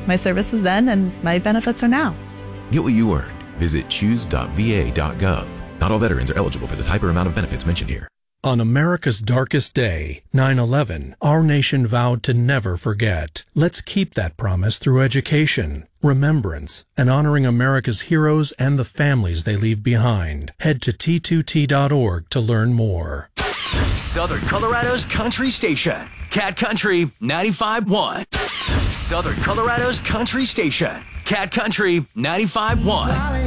my services then and my benefits are now. Get what you earned. Visit choose.va.gov. Not all veterans are eligible for the type or amount of benefits mentioned here. On America's darkest day, 9/11, our nation vowed to never forget. Let's keep that promise through education, remembrance, and honoring America's heroes and the families they leave behind. Head to t2t.org to learn more. Southern Colorado's country station, Cat Country 95.1. Southern Colorado's country station, Cat Country 95.1.